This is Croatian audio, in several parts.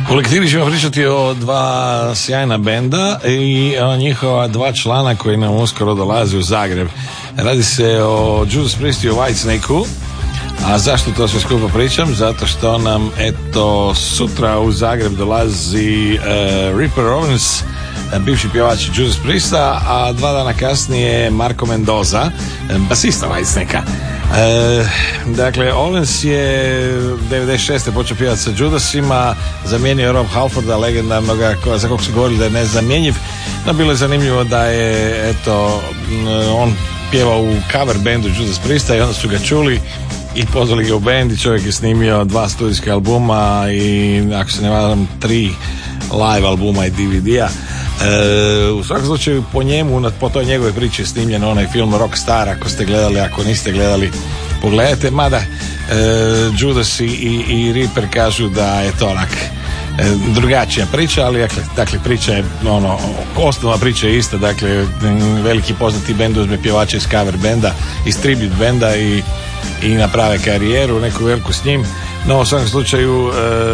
U lektiri ćemo pričati o dva sjajna benda i o njihova dva člana koji nam uskoro dolaze u Zagreb. Radi se o Judas Priest i o Whitesnakeu. A zašto to sve skupo pričam? Zato što nam eto sutra u Zagreb dolazi Ripper Owens, bivši pjevač Judas Priesta, a 2 dana kasnije Marko Mendoza, basista Whitesnakea. Dakle, Owens je 96. počeo pjevati sa Judasima, zamijenio Rob Halforda, legendarnoga za kog su govorili da je nezamjenjiv, no bilo je zanimljivo da je eto on pjevao u cover bandu Judas Priesta i onda su ga čuli i pozvali ga u band i čovjek je snimio 2 studijska albuma i ako se ne varam 3 live albuma i DVD-a. U svakom slučaju po njemu, po toj njegove priči je snimljen onaj film Rockstar, ako ste gledali, ako niste gledali pogledajte, mada Judas i Ripper kažu da je to onak drugačija priča, ali dakle priča je osnova priča je ista, dakle veliki poznati bend uzme pjevača iz cover benda, iz tribute benda i naprave karijeru, neku veliku s njim. No u svakom slučaju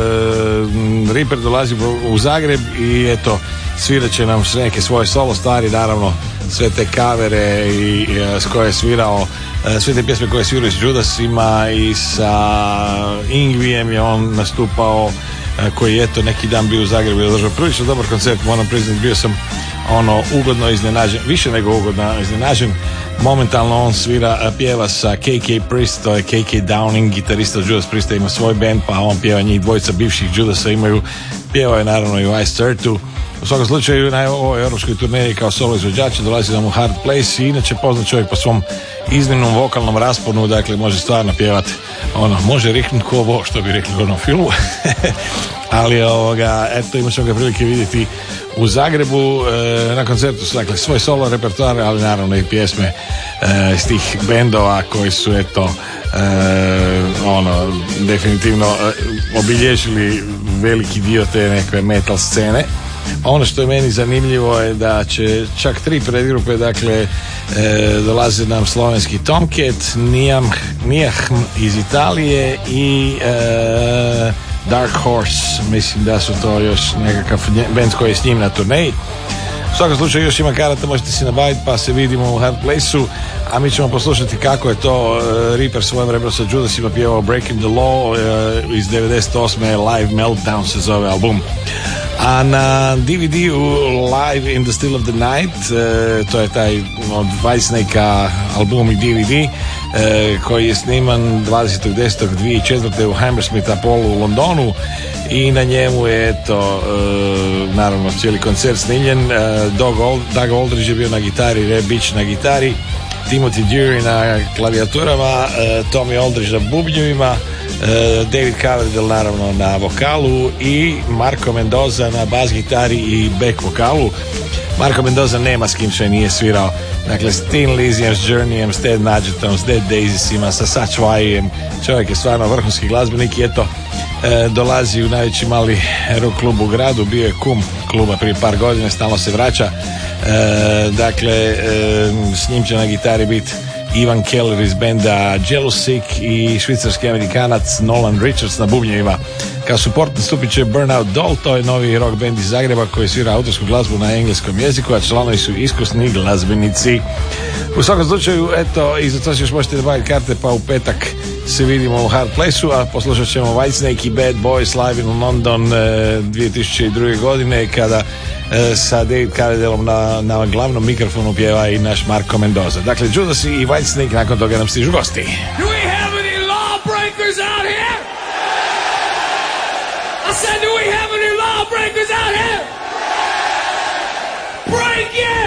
Ripper dolazi u Zagreb i eto svirat će nam neke svoje solo stvari, naravno sve te kavere i s koje je svirao, sve te pjesme koje svirao s Judasima i sa Ingvijem je on nastupao, koji je eto neki dan bio u Zagrebu i održao prilično dobar koncert, moram priznati, bio sam ugodno iznenađen, više nego ugodno iznenađen. Momentalno on pjeva sa KK Priest, to je KK Downing, gitarista od Judas Priesta, ima svoj band, pa on pjeva, njih dvojica bivših Judasa pjevao je naravno i u Ice Turtu. U svakom slučaju na ovoj europskoj turneji kao solo izvođač dolazi nam u Hard Place i inače poznat čovjek po svom iznimnom vokalnom rasponu, dakle može stvarno pjevati, može riknuti ko ovo, što bi rekli u onom filmu. Ali eto imat ćemo ga prilike vidjeti u Zagrebu. Na koncertu su dakle svoj solo repertoar, ali naravno i pjesme iz tih bendova koji su eto definitivno obilježili veliki dio te neke metal scene. Ono što je meni zanimljivo je da će čak 3 predgrupe, dakle dolaze nam slovenski Tomcat, Nijahm iz Italije i Dark Horse, mislim da su to još nekakav band koji je s njim na turneji. U svakom slučaju još ima karata, možete si nabaviti, pa se vidimo u Hard Place-u, a mi ćemo poslušati kako je to Ripper svojom vremenu sa Judasima pjevao Breaking the Law iz 98. Live Meltdown se zove album. A na DVD-u Live in the Still of the Night, to je taj od Whitesnakea album i DVD, koji je sniman 20.10.2004. u Hammersmith Apollo u Londonu i na njemu je eto naravno cijeli koncert snimljen. Doug Aldridge je bio na gitari, Ray Beach na gitari, Timothy Dury na klavijaturama, Tommy Aldridge na bubnjevima, David Coverdale naravno na vokalu i Marko Mendoza na bas gitari i back vokalu. Marko Mendoza nema s kim sve nije svirao, dakle s Tin Lizzyem, s Journeyem, s Ted Nuggetom, s Dead Daisysima, sa Satch Waijem. Čovjek je stvarno vrhunski glazbenik i eto dolazi u najveći mali rock klub u gradu, bio je kum kluba prije par godina, stalno se vraća. Dakle s njim će na gitari biti Ivan Keller iz benda Jealousy i švicarski Amerikanac Nolan Richards na bubnjevima. Kao support nastupit će Burnout Doll, to je novi rock band iz Zagreba koji svira autorsku glazbu na engleskom jeziku, a članovi su iskusni glazbenici. U svakom slučaju, eto, i za to još možete nabaviti karte, pa u petak se vidimo u Hard Place-u, a poslušat ćemo Whitesnake i Bad Boys live in London 2002. godine, kada sa David Coverdaleom na glavnom mikrofonu pjeva i naš Marko Mendoza. Dakle, Judas i Whitesnake, nakon toga nam stižu gosti. Do we have any lawbreakers out here? I said, do we have any lawbreakers out here? Break it!